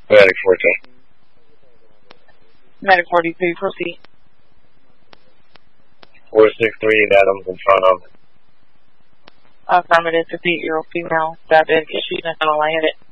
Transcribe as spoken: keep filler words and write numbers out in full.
Medic fourteen. Medic forty-three, proceed. four six three, Adams in front of. Affirmative, fifty-eight-year-old female, stabbed in, issued and tunnel headed.